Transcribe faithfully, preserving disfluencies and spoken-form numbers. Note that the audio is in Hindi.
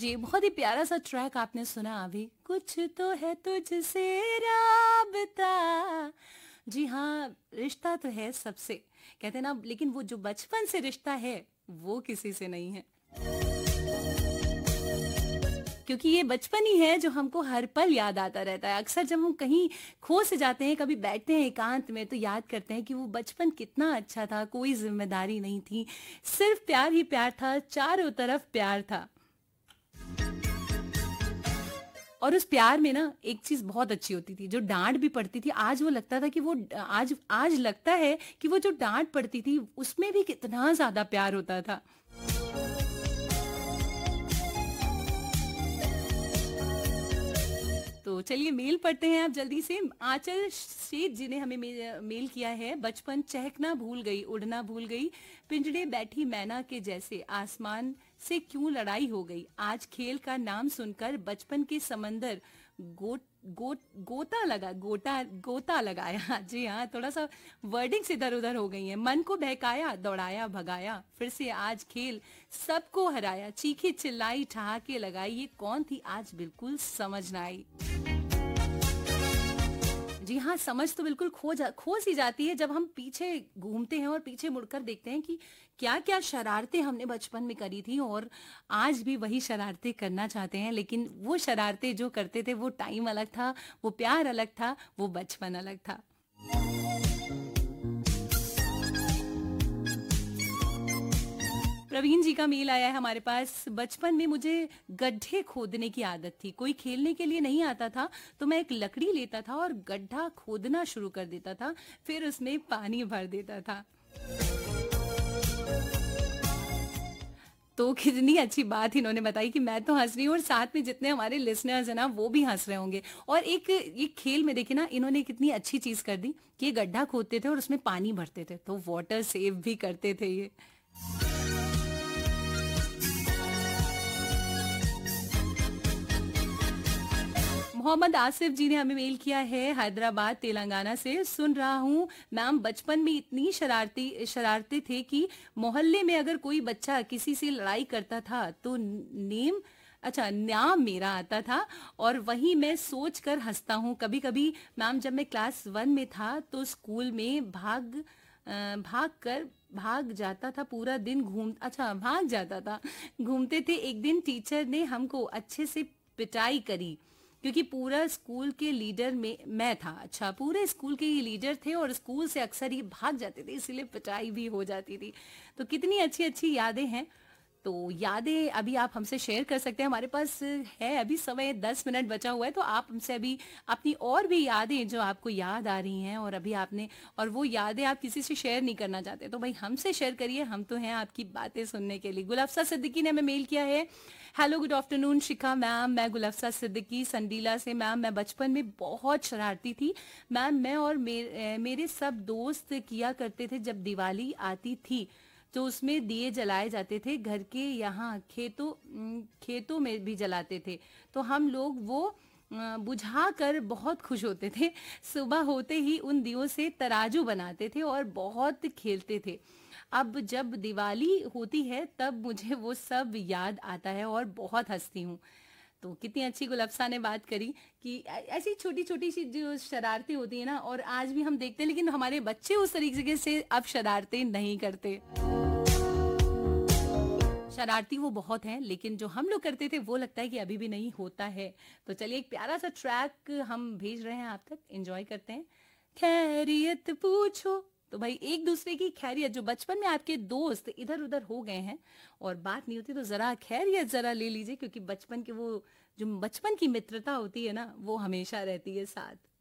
जी, बहुत ही प्यारा सा ट्रैक आपने सुना अभी। कुछ तो है तुझसे राबता। जी हाँ, रिश्ता तो है सबसे, कहते हैं ना, लेकिन वो जो बचपन से रिश्ता है वो किसी से नहीं है, क्योंकि ये बचपन ही है जो हमको हर पल याद आता रहता है। अक्सर जब हम कहीं खो से जाते हैं, कभी बैठते हैं एकांत में, तो याद करते हैं कि वो बचपन कितना अच्छा था। कोई जिम्मेदारी नहीं थी, सिर्फ प्यार ही प्यार था, चारों तरफ प्यार था। और उस प्यार में ना एक चीज बहुत अच्छी होती थी, जो डांट भी पड़ती थी, आज वो लगता था कि वो आज आज लगता है कि वो जो डांट पड़ती थी उसमें भी कितना ज्यादा प्यार होता था। तो चलिए मेल पढ़ते हैं आप जल्दी से। आंचल शेख जी ने हमें मे, मेल किया है। बचपन चहकना भूल गई, उड़ना भूल गई, पिंजड़े बैठी मैना के जैसे, आसमान से क्यों लड़ाई हो गई, आज खेल का नाम सुनकर बचपन के समंदर गोट गोट गोता लगा गोटा गोता लगाया। जी हाँ, थोड़ा सा वर्डिंग्स इधर उधर हो गई हैं। मन को बहकाया, दौड़ाया भगाया, फिर से आज खेल सबको हराया, चीखी चिल्लाई ठहाके लगाई, ये कौन थी आज बिल्कुल समझ ना आई। जी हाँ, समझ तो बिल्कुल खो जा खो सी जाती है जब हम पीछे घूमते हैं और पीछे मुड़कर देखते हैं कि क्या क्या शरारतें हमने बचपन में करी थी और आज भी वही शरारतें करना चाहते हैं। लेकिन वो शरारतें जो करते थे वो टाइम अलग था, वो प्यार अलग था, वो बचपन अलग था। प्रवीण जी का मेल आया है हमारे पास। बचपन में मुझे गड्ढे खोदने की आदत थी। कोई खेलने के लिए नहीं आता था तो मैं एक लकड़ी लेता था और गड्ढा खोदना शुरू कर देता था, फिर उसमें पानी भर देता था। तो कितनी अच्छी बात इन्होंने बताई कि मैं तो हंस रही हूँ और साथ में जितने हमारे लिसनर्स हैं ना वो भी हंस रहे होंगे। और एक ये खेल में देखिए ना, इन्होंने कितनी अच्छी चीज कर दी कि ये गड्ढा खोदते थे और उसमें पानी भरते थे, तो वाटर सेव भी करते थे ये। मोहम्मद आसिफ जी ने हमें मेल किया है हैदराबाद तेलंगाना से। सुन रहा हूँ मैम, बचपन में इतनी शरारती शरारते थे कि मोहल्ले में अगर कोई बच्चा किसी से लड़ाई करता था तो नेम अच्छा नाम मेरा आता था और वही मैं सोच कर हंसता हूँ। कभी कभी मैम जब मैं क्लास वन में था तो स्कूल में भाग अ, भाग कर भाग जाता था, पूरा दिन घूम अच्छा भाग जाता था घूमते थे। एक दिन टीचर ने हमको अच्छे से पिटाई करी क्योंकि पूरा स्कूल के लीडर में मैं था। अच्छा, पूरे स्कूल के ये लीडर थे और स्कूल से अक्सर ये भाग जाते थे, इसीलिए पिटाई भी हो जाती थी। तो कितनी अच्छी अच्छी यादें हैं। तो यादें अभी आप हमसे शेयर कर सकते हैं, हमारे पास है अभी समय दस मिनट बचा हुआ है, तो आप हमसे अभी अपनी और भी यादें जो आपको याद आ रही हैं और अभी आपने और वो यादें आप किसी से शेयर नहीं करना चाहते तो भाई हमसे शेयर करिए, हम तो हैं आपकी बातें सुनने के लिए। गुलफ्सा सिद्दीकी ने हमें मेल किया है। हेलो गुड आफ्टरनून शिखा मैम, मैं गुलफ्सा सिद्दीकी संडीला से। मैम मैं बचपन में बहुत शरारती थी मैम। मैं और मेरे, मेरे सब दोस्त किया करते थे, जब दिवाली आती थी तो उसमें दिए जलाए जाते थे, घर के यहाँ खेतों खेतों में भी जलाते थे, तो हम लोग वो बुझा कर बहुत खुश होते थे। सुबह होते ही उन दियों से तराजू बनाते थे और बहुत खेलते थे। अब जब दिवाली होती है तब मुझे वो सब याद आता है और बहुत हंसती हूँ। तो कितनी अच्छी गुलफ्सा ने बात करी कि ऐसी छोटी छोटी सी जो शरारतें होती है ना, और आज भी हम देखते हैं, लेकिन हमारे बच्चे उस तरीके से अब शरारतें नहीं करते। शरारती वो बहुत हैं, लेकिन जो हम लोग करते थे वो लगता है कि अभी भी नहीं होता है। तो चलिए एक प्यारा सा ट्रैक हम भेज रहे हैं आप तक, एंजॉय करते हैं। खैरियत पूछो, तो भाई एक दूसरे की खैरियत, जो बचपन में आपके दोस्त इधर उधर हो गए हैं और बात नहीं होती, तो जरा खैरियत जरा ले लीजिए, क्योंकि बचपन के वो जो बचपन की मित्रता होती है ना वो हमेशा रहती है साथ।